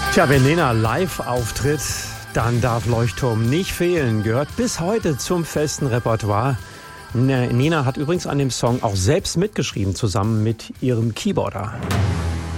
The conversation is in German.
Tja, wenn Nena live auftritt, dann darf Leuchtturm nicht fehlen. Gehört bis heute zum festen Repertoire. Nena hat übrigens an dem Song auch selbst mitgeschrieben, zusammen mit ihrem Keyboarder.